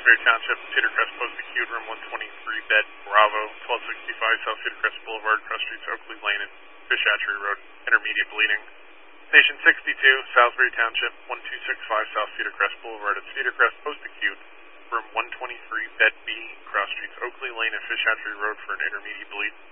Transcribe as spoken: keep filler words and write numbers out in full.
Salisbury Township, Cedar Crest Post Acute, room one twenty-three, bed Bravo, twelve sixty-five South Cedar Crest Boulevard, Cross Streets, Oakley Lane, and Fish Hatchery Road, intermediate bleeding. Station sixty-two, Salisbury Township, one two six five South Cedar Crest Boulevard at Cedar Crest Post Acute, room one twenty-three, bed B, Cross Streets, Oakley Lane, and Fish Hatchery Road for an intermediate bleed.